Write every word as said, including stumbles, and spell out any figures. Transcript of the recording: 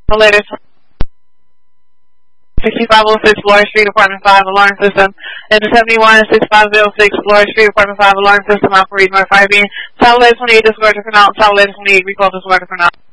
Later. sixty-five oh six Florida Street, Apartment five, alarm system. Engine seventy-one, sixty-five oh six Florida Street, Apartment five, alarm system. Alpha read, notify being. Tower twenty-eight, disregard for now. Tower twenty-eight, recall disregard for now.